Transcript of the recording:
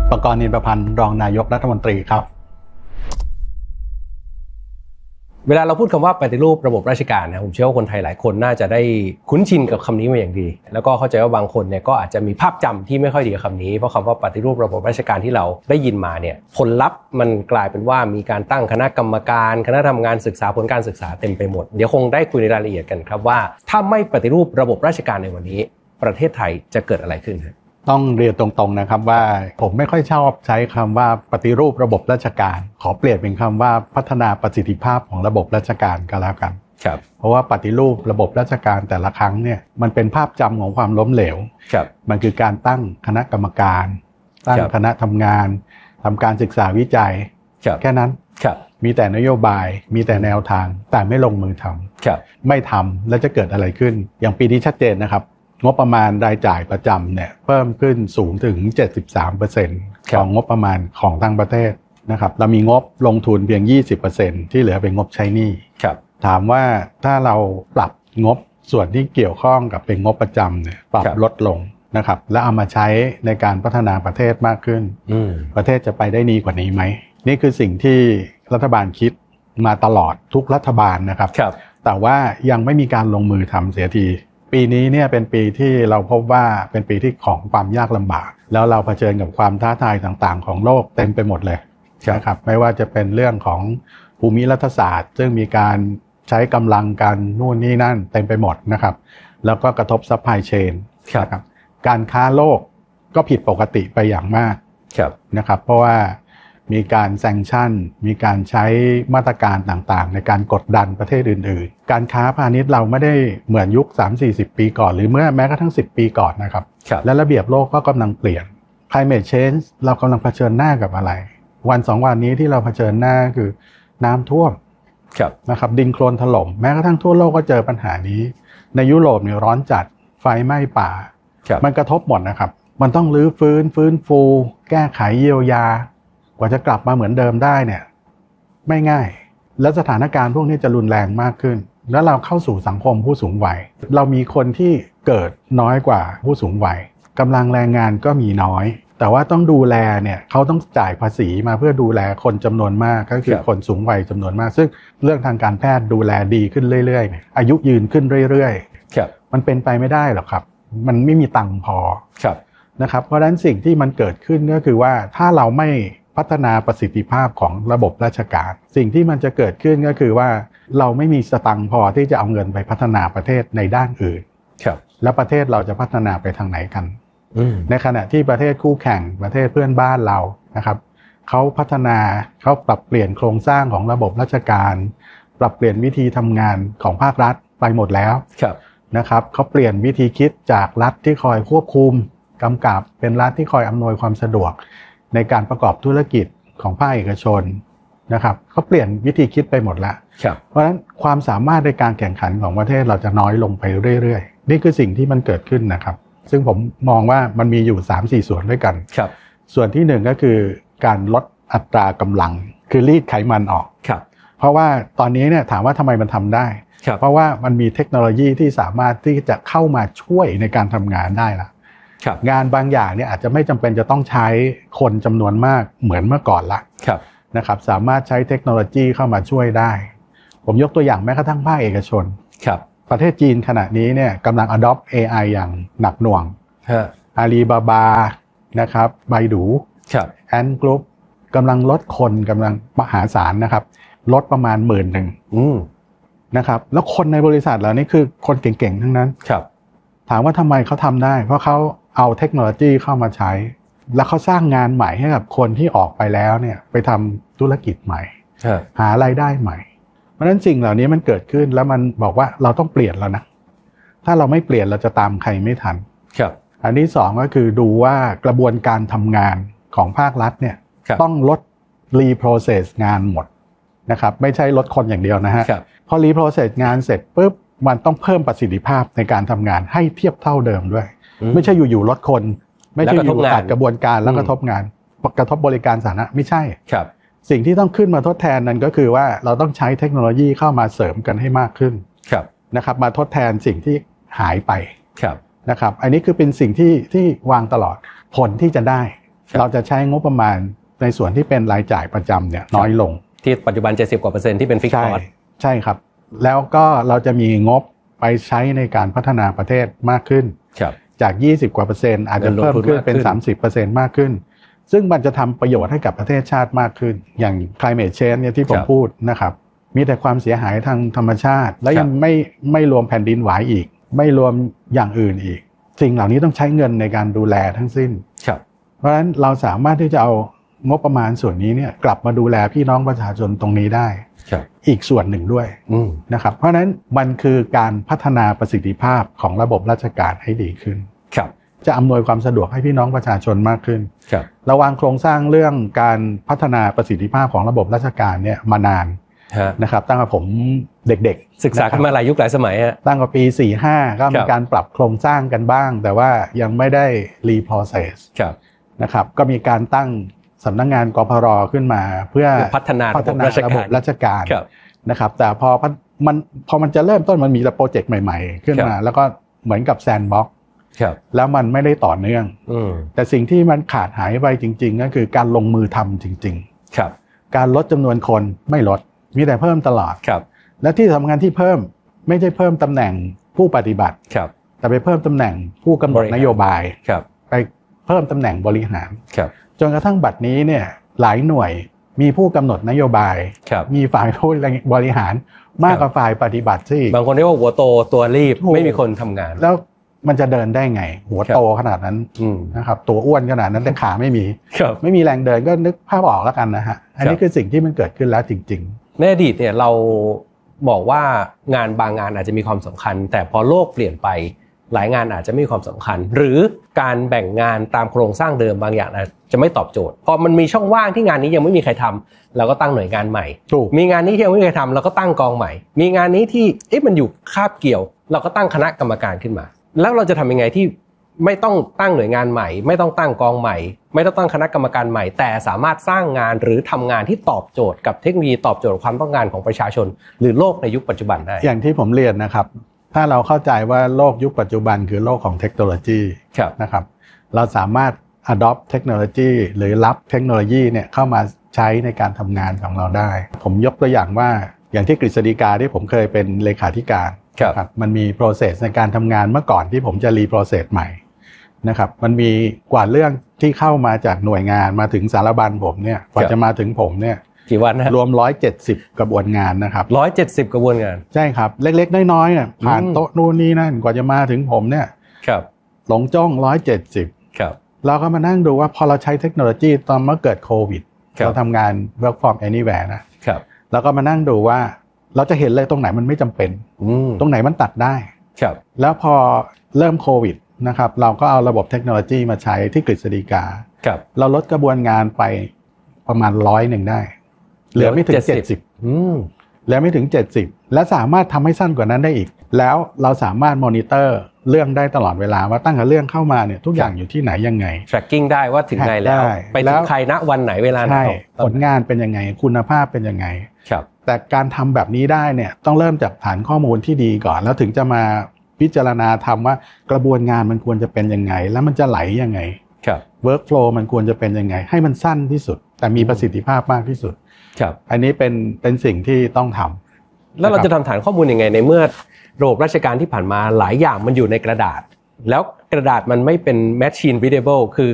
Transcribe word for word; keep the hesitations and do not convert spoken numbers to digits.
ประกรณ์ นินประพันธ์รองนายกรัฐมนตรีครับเวลาเราพูดคำว่าปฏิรูประบบราชการนะผมเชื่อว่าคนไทยหลายคนน่าจะได้คุ้นชินกับคำนี้มาอย่างดีแล้วก็เข้าใจว่าบางคนเนี่ยก็อาจจะมีภาพจำที่ไม่ค่อยดีกับคำนี้เพราะคำว่าปฏิรูประบบราชการที่เราได้ยินมาเนี่ยผลลัพธ์มันกลายเป็นว่ามีการตั้งคณะกรรมการคณะทำงานศึกษาผลการศึกษาเต็มไปหมดเดี๋ยวคงได้คุยในรายละเอียดกันครับว่าถ้าไม่ปฏิรูประบบราชการในวันนี้ประเทศไทยจะเกิดอะไรขึ้นครับต้องเรียนตรงๆนะครับว่าผมไม่ค่อยชอบใช้คำว่าปฏิรูประบบราชการขอเปลี่ยนเป็นคำว่าพัฒนาประสิทธิภาพของระบบราชการก็แล้วกันครับเพราะว่าปฏิรูประบบราชการแต่ละครั้งเนี่ยมันเป็นภาพจำของความล้มเหลวครับมันคือการตั้งคณะกรรมการตั้งคณะทำงานทำการศึกษาวิจัยแค่นั้นมีแต่นโยบายมีแต่แนวทางแต่ไม่ลงมือทำไม่ทำแล้วจะเกิดอะไรขึ้นอย่างปีนี้ชัดเจนนะครับงบประมาณรายจ่ายประจำเนี่ยเพิ่มขึ้นสูงถึง เจ็ดสิบสามเปอร์เซ็นต์ ของงบประมาณของทั้งประเทศนะครับเรามีงบลงทุนเพียง ยี่สิบเปอร์เซ็นต์ ที่เหลือเป็นงบใช้หนี้ถามว่าถ้าเราปรับงบส่วนที่เกี่ยวข้องกับเป็นงบประจำเนี่ยปรับลดลงนะครับแล้วเอามาใช้ในการพัฒนาประเทศมากขึ้นประเทศจะไปได้ดีกว่านี้ไหมนี่คือสิ่งที่รัฐบาลคิดมาตลอดทุกรัฐบาลนะครับแต่ว่ายังไม่มีการลงมือทำเสียทีปีนี้เนี่ยเป็นปีที่เราพบว่าเป็นปีที่ของความยากลำบากแล้วเราเผชิญกับความท้าทายต่างๆของโลกเต็มไปหมดเลยนะครับไม่ว่าจะเป็นเรื่องของภูมิรัฐศาสตร์ซึ่งมีการใช้กำลังกันนู่นนี่นั่นเต็มไปหมดนะครับแล้วก็กระทบซัพพลายเชนนะครับการค้าโลกก็ผิดปกติไปอย่างมากนะครับเพราะว่ามีการแซงชั่นมีการใช้มาตรการต่างๆในการกดดันประเทศอื่นๆการค้าพาณิชย์เราไม่ได้เหมือนยุค สามสี่สิบ ปีก่อนหรือเมื่อแม้กระทั่งสิบปีก่อนนะครับและระเบียบโลกก็กำลังเปลี่ยน Climate Change เรากำลังเผชิญหน้ากับอะไรวันสองวันนี้ที่เราเผชิญหน้าคือน้ำท่วมนะครับดินโคลนถล่มแม้กระทั่งทั่วโลกก็เจอปัญหานี้ในยุโรปเนี่ยร้อนจัดไฟไหม้ป่ามันกระทบหมดนะครับมันต้องรื้อฟื้นฟื้นฟูแก้ไขเยียวยากว่าจะกลับมาเหมือนเดิมได้เนี่ยไม่ง่ายและสถานการณ์พวกนี้จะรุนแรงมากขึ้นแล้วเราเข้าสู่สังคมผู้สูงวัยเรามีคนที่เกิดน้อยกว่าผู้สูงวัยกำลังแรงงานก็มีน้อยแต่ว่าต้องดูแลเนี่ยเขาต้องจ่ายภาษีมาเพื่อดูแลคนจำนวนมากก็คือคนสูงวัยจำนวนมากซึ่งเรื่องทางการแพทย์ดูแลดีขึ้นเรื่อยๆอายุยืนขึ้นเรื่อยๆมันเป็นไปไม่ได้หรอกครับมันไม่มีตังค์พอนะครับเพราะฉะนั้นสิ่งที่มันเกิดขึ้นก็คือว่าถ้าเราไม่พัฒนาประสิทธิภาพของระบบราชการสิ่งที่มันจะเกิดขึ้นก็คือว่าเราไม่มีสตังค์พอที่จะเอาเงินไปพัฒนาประเทศในด้านอื่นแล้วประเทศเราจะพัฒนาไปทางไหนกันในขณะที่ประเทศคู่แข่งประเทศเพื่อนบ้านเรานะครับเขาพัฒนาเขาปรับเปลี่ยนโครงสร้างของระบบราชการปรับเปลี่ยนวิธีทำงานของภาครัฐไปหมดแล้วนะครับเขาเปลี่ยนวิธีคิดจากรัฐที่คอยควบคุมกำกับเป็นรัฐที่คอยอำนวยความสะดวกในการประกอบธุรกิจของภาคเอกชนนะครับเขาเปลี่ยนวิธีคิดไปหมดแล้วเพราะฉะนั้นความสามารถในการแข่งขันของประเทศเราจะน้อยลงไปเรื่อยๆนี่คือสิ่งที่มันเกิดขึ้นนะครับซึ่งผมมองว่ามันมีอยู่ สามสี่ ส่วนด้วยกันส่วนที่หนึ่งก็คือการลดอัตรากำลังคือรีดไขมันออกเพราะว่าตอนนี้เนี่ยถามว่าทำไมมันทำได้เพราะว่ามันมีเทคโนโลยีที่สามารถที่จะเข้ามาช่วยในการทำงานได้ละงานบางอย่างเนี่ยอาจจะไม่จำเป็นจะต้องใช้คนจำนวนมากเหมือนเมื่อก่อนละนะครับสามารถใช้เทคโนโลยีเข้ามาช่วยได้ผมยกตัวอย่างแม้กระทั่งภาคเอกชนประเทศจีนขณะนี้เนี่ยกำลัง adopt เอ ไอ อย่างหนักหน่วงอาลีบาบานะครับไบดูแอนกรุ๊ปกำลังลดคนกำลังมหาศาลนะครับลดประมาณหมื่นหนึ่งนะครับแล้วคนในบริษัทเหล่านี้คือคนเก่งๆทั้งนั้นถามว่าทำไมเขาทำได้เพราะเขาเอาเทคโนโลยีเข้ามาใช้แล้วเขาสร้างงานใหม่ให้กับคนที่ออกไปแล้วเนี่ยไปทำธุรกิจใหม่หารายได้ใหม่เพราะฉะนั้นสิ่งเหล่านี้มันเกิดขึ้นแล้วมันบอกว่าเราต้องเปลี่ยนแล้วนะถ้าเราไม่เปลี่ยนเราจะตามใครไม่ทันอันที่สองก็คือดูว่ากระบวนการทำงานของภาครัฐเนี่ยต้องลด reprocess งานหมดนะครับไม่ใช่ลดคนอย่างเดียวนะฮะพอ reprocess งานเสร็จปุ๊บมันต้องเพิ่มประสิทธิภาพในการทำงานให้เทียบเท่าเดิมด้วยไม่ใช่อยู่ๆลดคนไม่ใช่อยู่ๆตัดกระบวนการแล้วกระทบงานกระทบบริการสาธารณะไม่ใช่สิ่งที่ต้องขึ้นมาทดแทนนั้นก็คือว่าเราต้องใช้เทคโนโลยีเข้ามาเสริมกันให้มากขึ้นนะครับมาทดแทนสิ่งที่หายไปนะครับอันนี้คือเป็นสิ่งที่ที่วางตลอดผลที่จะได้เราจะใช้งบประมาณในส่วนที่เป็นรายจ่ายประจำเนี่ยน้อยลงที่ปัจจุบันเจ็ดสิบกว่าเปอร์เซ็นต์ที่เป็นฟิกซ์คอร์สใช่ครับแล้วก็เราจะมีงบไปใช้ในการพัฒนาประเทศมากขึ้นจากยี่สิบกว่าเปอร์เซ็นต์อาจจะเพิ่มขึ้นเป็น สามสิบเปอร์เซ็นต์ มากขึ้นซึ่งมันจะทำประโยชน์ให้กับประเทศชาติมากขึ้นอย่าง climate change เนี่ยที่ผมพูดนะครับมีแต่ความเสียหายทางธรรมชาติและยังไม่ไม่รวมแผ่นดินไหวอีกไม่รวมอย่างอื่นอีกสิ่งเหล่านี้ต้องใช้เงินในการดูแลทั้งสิ้นเพราะฉะนั้นเราสามารถที่จะเอางบประมาณส่วนนี้เนี่ยกลับมาดูแลพี่น้องประชาชนตรงนี้ได้อีกส่วนหนึ่งด้วยนะครับเพราะฉะนั้นมันคือการพัฒนาประสิทธิภาพของระบบราชการให้ดีขึ้นจะอำนวยความสะดวกให้พี่น้องประชาชนมากขึ้นระวางโครงสร้างเรื่องการพัฒนาประสิทธิภาพของระบบราชการเนี่ยมานานนะครับตั้งแต่ผมเด็กๆศึกษากันมาหลายยุคหลายสมัยฮะตั้งแต่ปีสี่สิบห้าก็มีการปรับโครงสร้างกันบ้างแต่ว่ายังไม่ได้รีโปรเซสนะครับก็มีการตั้งสำนักงานกพรขึ้นมาเพื่อพัฒนาพัฒนาระบบราชการนะครับแต่พอมันพอมันจะเริ่มต้นมันมีโปรเจกต์ใหม่ๆขึ้นมาแล้วก็เหมือนกับแซนด์บ็อกซ์แล้วมันไม่ได้ต่อเนื่องแต่สิ่งที่มันขาดหายไปจริงๆก็คือการลงมือทำจริงๆการลดจำนวนคนไม่ลดมีแต่เพิ่มตลอดและที่สำคัญที่เพิ่มไม่ใช่เพิ่มตำแหน่งผู้ปฏิบัติแต่ไปเพิ่มตำแหน่งผู้กำหนดนโยบายไปเพิ่มตำแหน่งบริหารจนกระทั่งบัดนี้เนี่ยหลายหน่วยมีผู้กำหนดนโยบายมีฝ่ายผู้บริหารมากกว่าฝ่ายปฏิบัติที่บางคนเรียกว่าหัวโตตัวรีบไม่มีคนทำงานแล้วมันจะเดินได้ไงหัวโตขนาดนั้นนะครับตัวอ้วนขนาดนั้นแต่ขาไม่มีไม่มีแรงเดินก็นึกภาพออกแล้วกันนะฮะอันนี้คือสิ่งที่มันเกิดขึ้นแล้วจริงๆในอดีตเนี่ยเราบอกว่างานบางงานอาจจะมีความสำคัญแต่พอโลกเปลี่ยนไปหลายงานอาจจะไม่มีความสำคัญหรือการแบ่งงานตามโครงสร้างเดิมบางอย่างอาจจะไม่ตอบโจทย์พอมันมีช่องว่างที่งานนี้ยังไม่มีใครทำเราก็ตั้งหน่วยงานใหม่มีงานนี้ที่ยังไม่มีใครทำเราก็ตั้งกองใหม่มีงานนี้ที่เอ๊ะมันอยู่คาบเกี่ยวเราก็ตั้งคณะกรรมการขึ้นมาแล้วเราจะทำยังไงที่ไม่ต้องตั้งหน่วยงานใหม่ไม่ต้องตั้งกองใหม่ไม่ต้องตั้งคณะกรรมการใหม่แต่สามารถสร้างงานหรือทำงานที่ตอบโจทย์กับเทคโนโลยีตอบโจทย์ความต้องการของประชาชนหรือโลกในยุคปัจจุบันได้อย่างที่ผมเรียนนะครับถ้าเราเข้าใจว่าโลกยุคปัจจุบันคือโลกของเทคโนโลยีนะครับเราสามารถ adopt เทคโนโลยีหรือรับเทคโนโลยีเนี่ยเข้ามาใช้ในการทำงานของเราได้ผมยกตัวอย่างว่าอย่างที่กฤษฎีกาที่ผมเคยเป็นเลขาธิการครับมันมี process ในการทำงานเมื่อก่อนที่ผมจะ reprocess ใหม่นะครับมันมีกว่าเรื่องที่เข้ามาจากหน่วยงานมาถึงสารบัญผมเนี่ยกว่าจะมาถึงผมเนี่ยกี่วันนะรวมหนึ่งร้อยเจ็ดสิบกระบวนงานนะครับหนึ่งร้อยเจ็ดสิบกระบวนงานใช่ครับเล็กๆน้อยๆเนี่ยผ่านโต๊ะนู่นนี่นั่นกว่าจะมาถึงผมเนี่ยครับหลงจ้องหนึ่งร้อยเจ็ดสิบครับเราก็มานั่งดูว่าพอเราใช้เทคโนโลยีตอนเมื่อเกิดโควิดเราทำงาน work from anywhere นะครับเราก็มานั่งดูว่าเราจะเห็นเลยตรงไหนมันไม่จำเป็นตรงไหนมันตัดได้ครับแล้วพอเริ่มโควิดนะครับเราก็เอาระบบเทคโนโลยีมาใช้ที่กฤษฎีกาครับเราลดกระบวนงานไปประมาณร้อยหนึ่งได้เหลือไม่ถึงเจ็ดสิบอืมเหลือไม่ถึงเจ็ดสิบและสามารถทำให้สั้นกว่านั้นได้อีกแล้วเราสามารถมอนิเตอร์เรื่องได้ตลอดเวลาว่าตั้งแต่เรื่องเข้ามาเนี่ยทุกอย่างอยู่ที่ไหนยังไง tracking ได้ว่าถึงไหนแล้วไปถึงใครณวันไหนเวลาไหนผลงานเป็นยังไงคุณภาพเป็นยังไงครับแต่การทำแบบนี้ได้เนี่ยต้องเริ่มจากฐานข้อมูลที่ดีก่อนแล้วถึงจะมาพิจารณาทำว่ากระบวนงานมันควรจะเป็นยังไงแล้วมันจะไหลยังไงครับ workflow มันควรจะเป็นยังไงให้มันสั้นที่สุดแต่มีประสิทธิภาพมากที่สุดครับอันนี้เป็นเป็นสิ่งที่ต้องทำแล้วเราจะทำฐานข้อมูลยังไงในเมื่อระบบราชการที่ผ่านมาหลายอย่างมันอยู่ในกระดาษแล้วกระดาษมันไม่เป็น machine readable คือ